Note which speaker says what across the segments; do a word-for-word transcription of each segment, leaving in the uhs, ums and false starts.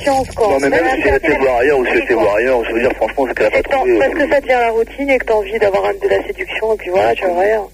Speaker 1: confiance, quoi.
Speaker 2: Non, mais même si elle était voir ailleurs ou si elle était voir ailleurs, je veux dire, franchement, c'est qu'elle a pas trouvé.
Speaker 1: Parce que ça devient la routine et que t'as envie d'avoir de la séduction, et puis voilà, tu vois rien.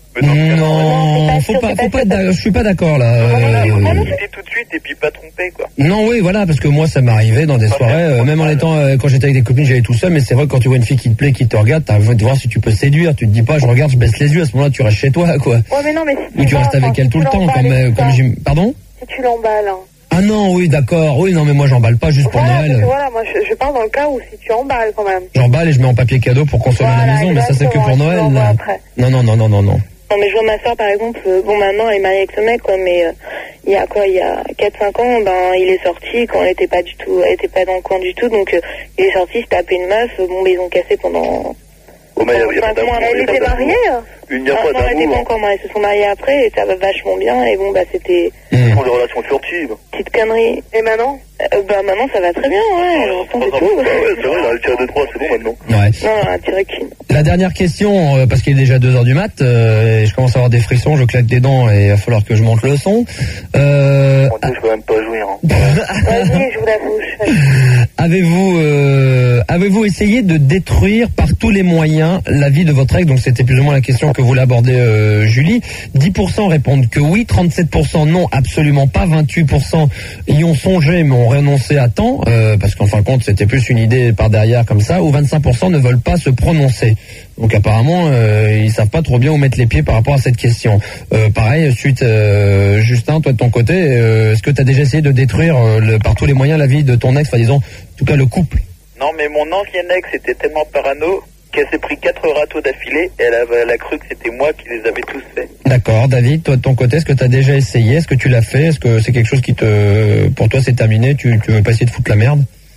Speaker 3: Non, faut pas, faut pas être d'accord, je suis pas d'accord là. Euh,
Speaker 2: C'était tout de suite et puis pas trompé, quoi.
Speaker 3: Non, oui, voilà, parce que moi, ça m'arrivait dans des soirées, euh, même en étant, euh, quand j'étais avec des copines, j'allais tout seul, mais c'est vrai que quand tu vois une fille qui te plaît, qui te regarde, t'as envie de voir si tu peux séduire. Tu te dis pas, je regarde, je baisse les yeux. À ce moment-là, tu restes chez toi, quoi.
Speaker 1: Ouais, mais non, mais si
Speaker 3: Ou tu restes avec elle tout le temps, comme, euh, comme j'y... Pardon?
Speaker 1: Si tu l'emballes, hein.
Speaker 3: Ah non, oui, d'accord. Oui, non, mais moi, j'emballe pas juste pour
Speaker 1: voilà,
Speaker 3: Noël.
Speaker 1: parce que voilà, moi, je, je parle dans le cas où si tu emballes, quand même.
Speaker 3: J'emballe et je mets en papier cadeau pour consommer
Speaker 1: Voilà,
Speaker 3: la maison, mais ça, c'est que pour Noël. Là. Non, non, non, non, non, non.
Speaker 4: Non, mais je vois ma soeur, par exemple, euh, bon, maintenant, elle est mariée avec ce mec, quoi, mais euh, il y a quoi, il y a quatre cinq ans, ben, il est sorti quand elle était pas du tout, elle était pas dans le coin du tout, donc euh, il est sorti, il se tapait une meuf, euh, bon, mais ils ont cassé pendant...
Speaker 2: Oh, mais il y a pas d'amour.
Speaker 1: Elle était mariée?
Speaker 2: Il n'y a
Speaker 4: ah,
Speaker 2: pas
Speaker 4: non, elle était pas
Speaker 2: d'amour.
Speaker 4: encore mariée, ils se sont mariés après, et ça va vachement bien, et bon, bah, c'était...
Speaker 2: Ils font des relations furtives.
Speaker 4: Petite connerie.
Speaker 1: Et maintenant?
Speaker 4: euh, Bah, maintenant, ça va très bien, ouais, j'entends
Speaker 2: Ah,
Speaker 4: c'est
Speaker 2: non,
Speaker 4: tout.
Speaker 2: bah ouais, c'est vrai, il a tiré deux trois, c'est bon maintenant.
Speaker 3: Ouais.
Speaker 4: Non, un tiré qu'une.
Speaker 3: La dernière question, euh, parce qu'il est déjà deux heures du mat, euh, et je commence à avoir des frissons, je claque des dents et il va falloir que je monte le son. Euh,
Speaker 2: Mon Dieu, je peux même pas jouir. Hein.
Speaker 1: Vas-y, j'ouvre la bouche.
Speaker 3: avez-vous euh, avez-vous essayé de détruire par tous les moyens la vie de votre ex? Donc c'était plus ou moins la question que voulait aborder euh, Julie. dix pour cent répondent que oui, trente-sept pour cent non, absolument pas, vingt-huit pour cent y ont songé mais ont renoncé à temps, euh, parce qu'en fin de compte c'était plus une idée par derrière comme ça, ou vingt-cinq pour cent ne veulent pas se prononcer. Donc apparemment euh, ils savent pas trop bien où mettre les pieds par rapport à cette question. Euh, pareil, suite euh, Justin, toi de ton côté, euh, est-ce que tu as déjà essayé de détruire euh, le, par tous les moyens la vie de ton ex, enfin disons, en tout cas le couple?
Speaker 2: Non, mais mon ancienne ex était tellement parano qu'elle s'est pris quatre râteaux d'affilée et elle a, elle a cru que c'était moi qui les avais tous faits.
Speaker 3: D'accord, David, toi de ton côté, est-ce que tu as déjà essayé? Est-ce que tu l'as fait? Est-ce que c'est quelque chose qui te, pour toi c'est terminé? Tu, tu veux pas essayer de foutre la merde?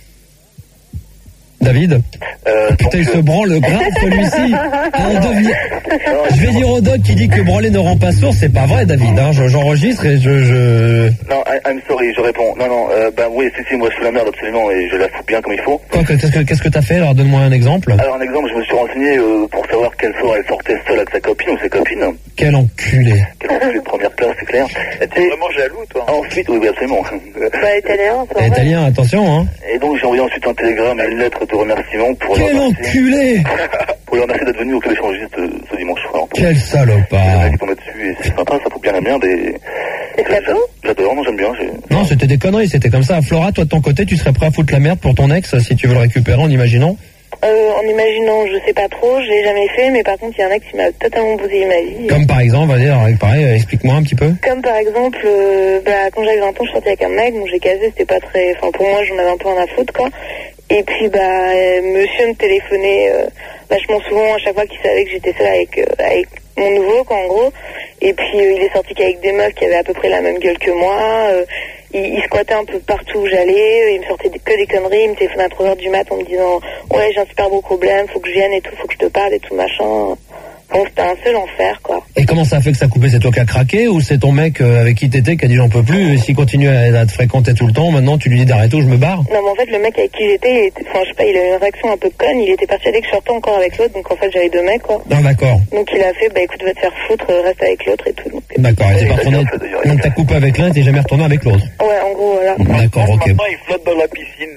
Speaker 3: David
Speaker 2: euh,
Speaker 3: Putain, il se branle grave celui-ci. Ah, on devient... Je vais dire au doc qui dit que branler ne rend pas sourd, c'est pas vrai, David. Hein. Je, j'enregistre et je, je...
Speaker 2: Non, I'm sorry, je réponds. Non, non, euh, ben oui, si, si, moi je fous la merde absolument et je la fous bien comme il faut.
Speaker 3: Quoi, qu'est-ce que qu'est-ce que t'as fait? Alors donne-moi un exemple.
Speaker 2: Alors un exemple, je me suis renseigné euh, pour savoir quel soir elle sortait seule avec sa copine ou ses copines.
Speaker 3: Quel enculé.
Speaker 2: Quel enculé de première classe, c'est clair. T'es vraiment jaloux, toi. Ensuite, oui, oui, absolument.
Speaker 1: Bah, italien, ça.
Speaker 3: Italien, attention, hein.
Speaker 2: Et donc j'ai envoyé ensuite un télégramme et une lettre de remerciement pour
Speaker 3: Quel
Speaker 2: le remercier.
Speaker 3: enculé.
Speaker 2: Pour le remercier d'être venu au club échangiste ce, ce dimanche soir.
Speaker 3: Quel salopard.
Speaker 2: Le mec est tombé dessus et c'est sympa, ça fout bien la merde et...
Speaker 1: C'est cadeau?
Speaker 2: J'adore, non, j'aime bien. J'ai...
Speaker 3: Non, c'était des conneries, c'était comme ça. Flora, toi de ton côté, tu serais prêt à foutre la merde pour ton ex si tu veux le récupérer en imaginant?
Speaker 4: Euh, en imaginant, je sais pas trop, je l'ai jamais fait, mais par contre, il y a un mec qui m'a totalement bousillé ma vie.
Speaker 3: Comme par exemple, on va dire, pareil, explique-moi un petit peu.
Speaker 4: Comme par exemple, euh, bah, quand j'avais vingt ans, je sortais avec un mec, bon, j'ai casé, c'était pas très... Enfin, pour moi, j'en avais un peu rien à foutre, quoi. Et puis, bah, euh, monsieur me téléphonait euh, vachement souvent, à chaque fois qu'il savait que j'étais seule avec, euh, avec mon nouveau, quoi, en gros. Et puis, euh, il est sorti qu'avec des meufs qui avaient à peu près la même gueule que moi. Euh, il, il squattait un peu partout où j'allais. Il me sortait des, que des conneries. Il me téléphonait à trois heures du mat en me disant « Ouais, j'ai un super beau problème, faut que je vienne et tout, faut que je te parle et tout, machin. » Bon, c'était un seul enfer, quoi.
Speaker 3: Et comment ça a fait que ça a coupé? C'est toi qui as craqué ou c'est ton mec euh, avec qui t'étais qui a dit j'en peux plus et s'il continue à, à te fréquenter tout le temps, maintenant tu lui dis d'arrêter ou je me barre?
Speaker 4: Non, mais en fait, le mec avec qui j'étais, il était, enfin, je sais pas, il a eu une réaction un peu conne. Il était persuadé que je sortais encore avec l'autre, donc en fait, j'avais deux mecs, quoi.
Speaker 3: Non, d'accord.
Speaker 4: Donc il a fait, bah écoute, va te faire foutre, reste avec l'autre et tout. Donc,
Speaker 3: D'accord, et t'es pas retourné. Donc t'as coupé avec l'un et t'es jamais retourné avec l'autre.
Speaker 4: Ouais, en gros, voilà.
Speaker 3: D'accord, ok.
Speaker 2: Maintenant, il flotte dans la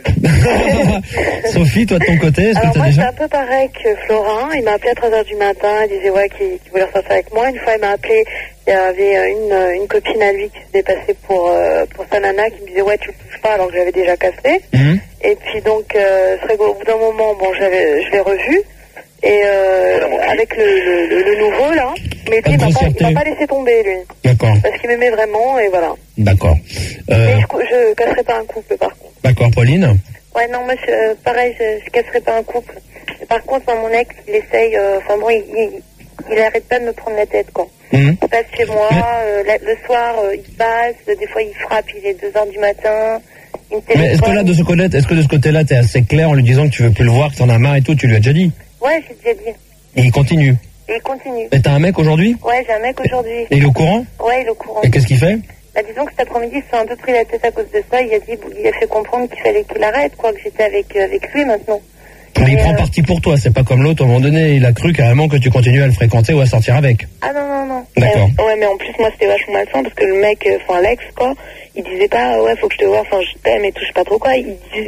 Speaker 2: piscine.
Speaker 3: Sophie, toi de ton côté, est-ce
Speaker 1: Alors
Speaker 3: que t'as
Speaker 1: moi, c'est
Speaker 3: déjà...
Speaker 1: un peu pareil que Florin. Il m'a appelé à trois heures du matin. Il disait, ouais, qu'il qu'il voulait ressortir avec moi. Une fois, il m'a appelé. Il y avait une, une copine à lui qui s'était passée pour, euh, pour sa nana qui me disait, ouais, tu le touches pas alors que j'avais déjà cassé.
Speaker 3: Mmh.
Speaker 1: Et puis donc, euh, c'est vrai qu'au bout d'un moment, bon, j'avais, je l'ai revu. Et euh, avec le, le, le, le nouveau, là, mais il m'a pas, il m'a pas laissé tomber, lui.
Speaker 3: D'accord.
Speaker 1: Parce qu'il m'aimait vraiment, et voilà.
Speaker 3: D'accord. Euh...
Speaker 1: Mais je, je casserai pas un couple, par contre.
Speaker 3: D'accord, Pauline.
Speaker 1: Ouais, non, moi, je, pareil, je, je casserai pas un couple. Et par contre, moi, mon ex, il essaye, euh, enfin bon, il, il, il arrête pas de me prendre la tête, quoi.
Speaker 3: Mmh.
Speaker 1: Il passe chez moi, euh, le, le soir, euh, il passe, des fois, il frappe, il est deux heures du matin.
Speaker 3: Mais est-ce que là, de ce côté, est-ce que de ce côté-là, t'es assez clair en lui disant que tu veux plus le voir, que t'en as marre et tout, tu lui as déjà dit?
Speaker 1: Ouais, j'ai déjà dit.
Speaker 3: Et il continue?
Speaker 1: Et il continue.
Speaker 3: Et t'as un mec aujourd'hui?
Speaker 1: Ouais, j'ai un mec aujourd'hui.
Speaker 3: Et il est au courant?
Speaker 1: Ouais, il est au courant.
Speaker 3: Et qu'est-ce qu'il fait?
Speaker 1: Bah, disons que cet après-midi, il s'est un peu pris la tête à cause de ça. Il a dit, il a fait comprendre qu'il fallait qu'il arrête, quoi, que j'étais avec, euh, avec lui maintenant.
Speaker 3: Mais il
Speaker 1: Et
Speaker 3: prend
Speaker 1: euh...
Speaker 3: parti pour toi, c'est pas comme l'autre, à un moment donné, il a cru carrément que tu continuais à le fréquenter ou à sortir avec.
Speaker 1: Ah non, non, non.
Speaker 3: D'accord.
Speaker 4: Euh, ouais, mais en plus, moi, c'était vachement malsain parce que le mec, enfin, l'ex, quoi, il disait pas, ouais, faut que je te vois, enfin, je t'aime et tout, je sais pas trop quoi. Il disait